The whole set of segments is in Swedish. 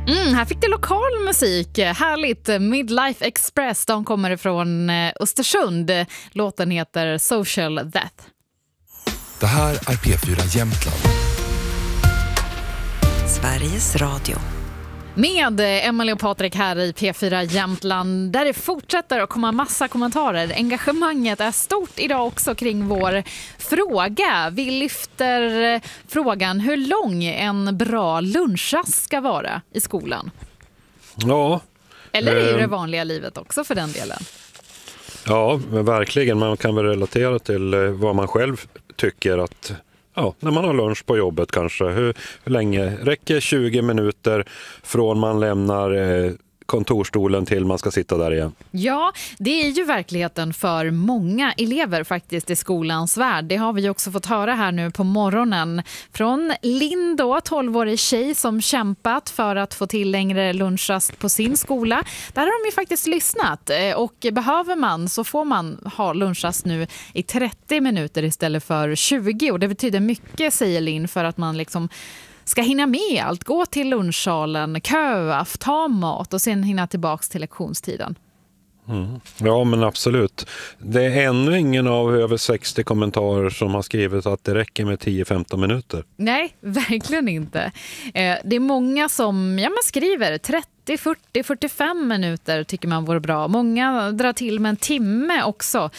Här fick du lokal musik. Härligt. Midlife Express. De kommer ifrån Östersund. Låten heter Social Death. Det här är P4 Jämtland. Sveriges Radio. Med Emily och Patrik här i P4 Jämtland, där det fortsätter att komma massa kommentarer. Engagemanget är stort idag också kring vår fråga. Vi lyfter frågan hur lång en bra lunchrast ska vara i skolan. Ja. Eller i det vanliga livet också för den delen. Ja, men verkligen. Man kan väl relatera till vad man själv tycker att... Ja, när man har lunch på jobbet kanske. Hur länge? Räcker 20 minuter från man lämnar kontorstolen till man ska sitta där igen? Ja, det är ju verkligheten för många elever faktiskt i skolans värld. Det har vi också fått höra här nu på morgonen från Linn då, 12-årig tjej som kämpat för att få till längre lunchrast på sin skola. Där har de ju faktiskt lyssnat och behöver man så får man ha lunchrast nu i 30 minuter istället för 20 och det betyder mycket, säger Linn, för att man liksom ska hinna med allt, gå till lunchsalen, köa, ta mat och sen hinna tillbaka till lektionstiden. Ja, men absolut. Det är ännu ingen av över 60 kommentarer som har skrivit att det räcker med 10-15 minuter. Nej, verkligen inte. Det är många som skriver 30, 40, 45 minuter tycker man vore bra. Många drar till med en timme också.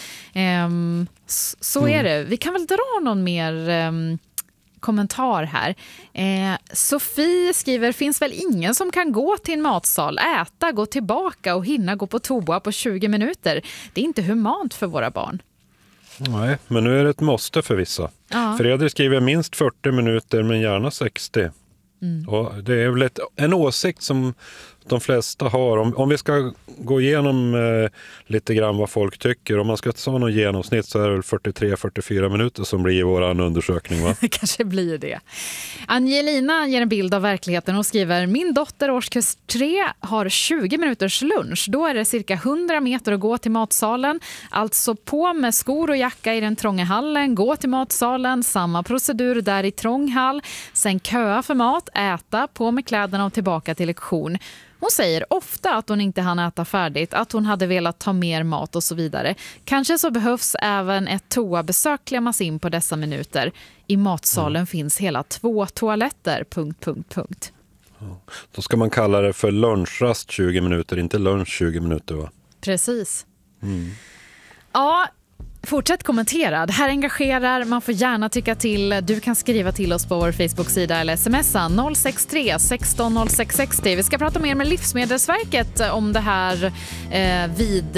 Så är det. Vi kan väl dra någon mer... kommentar här. Sofie skriver, finns väl ingen som kan gå till en matsal, äta, gå tillbaka och hinna gå på toa på 20 minuter. Det är inte humant för våra barn. Nej, men nu är det ett måste för vissa. Ja. Fredrik skriver minst 40 minuter men gärna 60. Och det är väl en åsikt som de flesta har. Om vi ska gå igenom lite grann vad folk tycker, om man ska ta någon genomsnitt så är det 43-44 minuter som blir i våran undersökning, va? Det kanske blir det. Angelina ger en bild av verkligheten och skriver, min dotter årskurs 3 har 20 minuters lunch. Då är det cirka 100 meter att gå till matsalen. Alltså på med skor och jacka i den trånga hallen, gå till matsalen, samma procedur där i trång hall, sen köa för mat, äta, på med kläderna och tillbaka till lektion. Hon säger ofta att hon inte hann äta färdigt, att hon hade velat ta mer mat och så vidare. Kanske så behövs även ett toabesök klämmas in på dessa minuter. I matsalen finns hela 2 toaletter... ... Ja. Då ska man kalla det för lunchrast 20 minuter, inte lunch 20 minuter, va? Precis. Ja, fortsätt kommentera. Det här engagerar, man får gärna tycka till. Du kan skriva till oss på vår Facebook-sida eller smsa 063 16 06 60. Vi ska prata mer med Livsmedelsverket om det här vid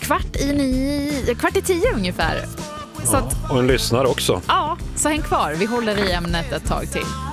9:15 ungefär. Ja, och en lyssnare också. Ja, så häng kvar. Vi håller i ämnet ett tag till.